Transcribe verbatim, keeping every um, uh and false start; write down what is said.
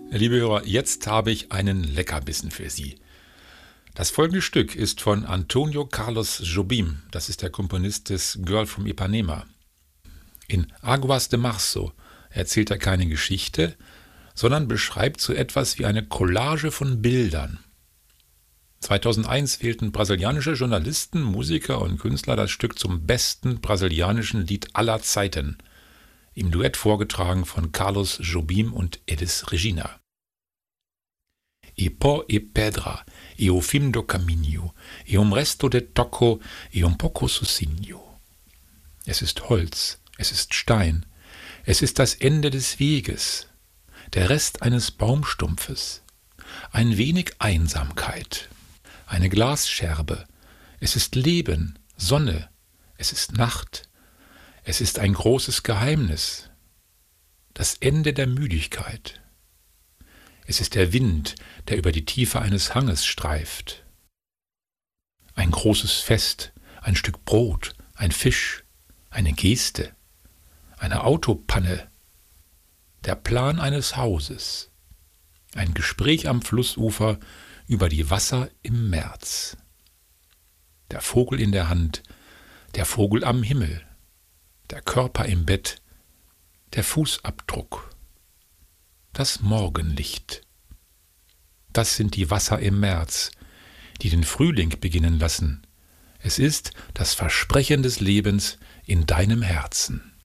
Liebe Hörer, jetzt habe ich einen Leckerbissen für Sie. Das folgende Stück ist von Antonio Carlos Jobim, das ist der Komponist des Girl from Ipanema. In Aguas de Marzo erzählt er keine Geschichte, sondern beschreibt so etwas wie eine Collage von Bildern. zweitausendeins wählten brasilianische Journalisten, Musiker und Künstler das Stück zum besten brasilianischen Lied aller Zeiten, im Duett vorgetragen von Carlos Jobim und Elis Regina. E pó e pedra, e o fim do caminho, e um resto de toco, e um pouco sozinho. Es ist Holz, es ist Stein, es ist das Ende des Weges, der Rest eines Baumstumpfes, ein wenig Einsamkeit, eine Glasscherbe, es ist Leben, Sonne, es ist Nacht, es ist ein großes Geheimnis, das Ende der Müdigkeit. Es ist der Wind, der über die Tiefe eines Hanges streift. Ein großes Fest, ein Stück Brot, ein Fisch, eine Geste, eine Autopanne, der Plan eines Hauses, ein Gespräch am Flussufer über die Wasser im März. Der Vogel in der Hand, der Vogel am Himmel, der Körper im Bett, der Fußabdruck, das Morgenlicht. Das sind die Wasser im März, die den Frühling beginnen lassen. Es ist das Versprechen des Lebens in deinem Herzen.